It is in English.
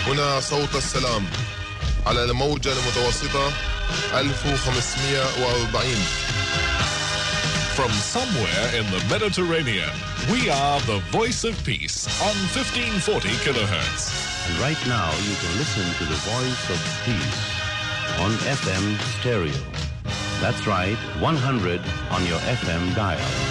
هنا صوت السلام على الموجة المتوسطة 1540. From somewhere in the Mediterranean, we are the voice of peace on 1540 kilohertz. And right now you can listen to the voice of peace on FM stereo. That's right, 100 on your FM dial.